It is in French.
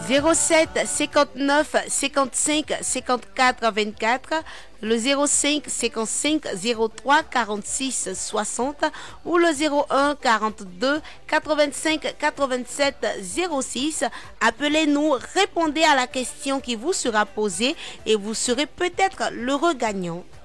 07 59 55 54 24, le 05 55 03 46 60 ou le 01 42 85 87 06. Appelez-nous, répondez à la question qui vous sera posée et vous serez peut-être l'heureux gagnant.